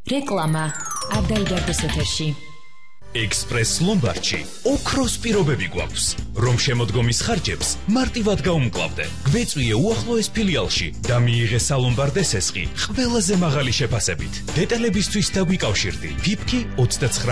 რეკლამა არ დაიდარდეს ეთერში. Express Lombardში ოქროს პირობები გვაქვს, რომ შემოდგომის ხარჯებს მარტივად გაუმკლავდე. გვეწვიე უახლოეს ფილიალში და მიიღე სალომბარდეს ესხი ყველაზე მაღალი შეფასებით. დეტალებისთვის დაგვიკავშირდი. ფიფკი 29